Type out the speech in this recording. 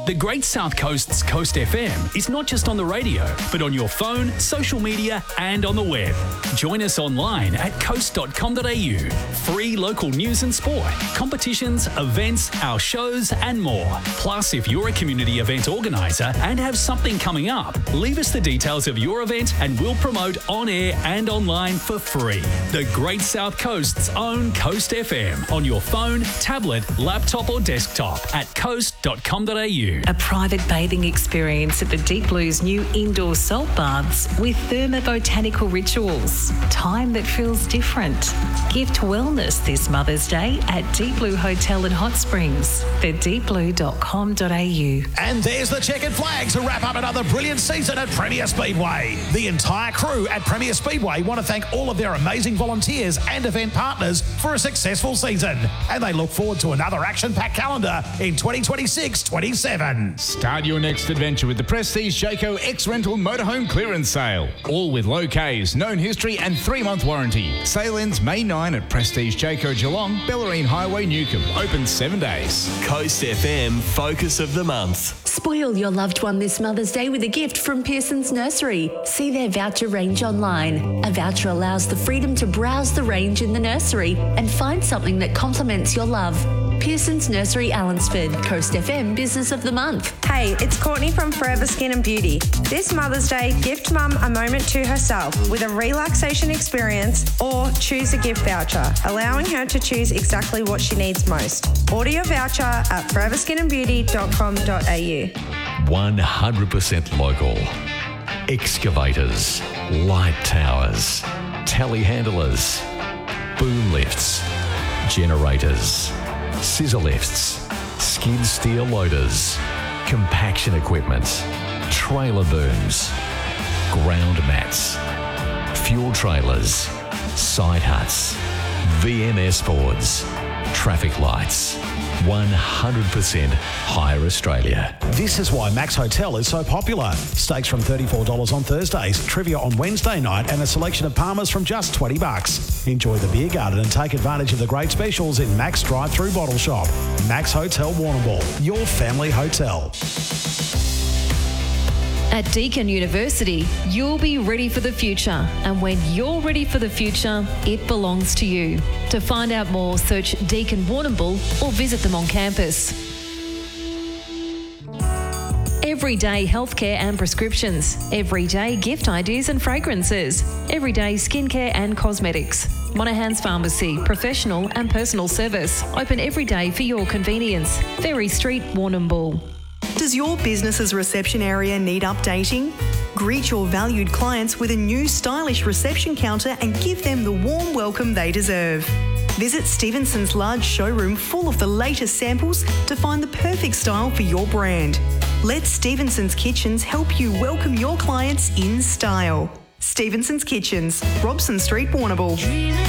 The Great South Coast's Coast FM is not just on the radio, but on your phone, social media, and on the web. Join us online at coast.com.au. Free local news and sport, competitions, events, our shows, and more. Plus, if you're a community event organiser and have something coming up, leave us the details of your event and we'll promote on air and online for free. The Great South Coast's own Coast FM on your phone, tablet, laptop or desktop at coast.com.au. A private bathing experience at the Deep Blue's new indoor salt baths with thermobotanical rituals. Time that feels different. Gift wellness this Mother's Day at Deep Blue Hotel and Hot Springs. thedeepblue.com.au. And there's the checkered flag to wrap up another brilliant season at Premier Speedway. The entire crew at Premier Speedway want to thank all of their amazing volunteers and event partners for a successful season. And they look forward to another action-packed calendar in 2026-27. Start your next adventure with the Prestige Jayco X-Rental Motorhome Clearance Sale. All with low Ks, known history and 3-month warranty. Sale ends May 9 at Prestige Jayco Geelong, Bellarine Highway, Newcombe. Open 7 days. Coast FM Focus of the Month. Spoil your loved one this Mother's Day with a gift from Pearson's Nursery. See their voucher range online. A voucher allows the freedom to browse the range in the nursery and find something that complements your love. Pearson's Nursery, Allensford. Coast FM Business of the Month. Hey, it's Courtney from Forever Skin and Beauty. This Mother's Day, gift Mum a moment to herself with a relaxation experience or choose a gift voucher, allowing her to choose exactly what she needs most. Order your voucher at foreverskinandbeauty.com.au. 100% local. Excavators, light towers, telehandlers, boom lifts, generators, scissor lifts, skid steer loaders, compaction equipment, trailer booms, ground mats, fuel trailers, side huts, VMS boards, traffic lights. 100% Hire Australia. This is why Max Hotel is so popular. Steaks from $34 on Thursdays, trivia on Wednesday night, and a selection of Palmers from just $20. Enjoy the beer garden and take advantage of the great specials in Max Drive-Thru Bottle Shop. Max Hotel Warrnambool, your family hotel. At Deakin University, you'll be ready for the future. And when you're ready for the future, it belongs to you. To find out more, search Deakin Warrnambool or visit them on campus. Everyday healthcare and prescriptions. Everyday gift ideas and fragrances. Everyday skincare and cosmetics. Monaghan's Pharmacy, professional and personal service. Open every day for your convenience. Ferry Street, Warrnambool. Does your business's reception area need updating? Greet your valued clients with a new stylish reception counter and give them the warm welcome they deserve. Visit Stevenson's large showroom full of the latest samples to find the perfect style for your brand. Let Stevenson's Kitchens help you welcome your clients in style. Stevenson's Kitchens, Robson Street, Warrnambool.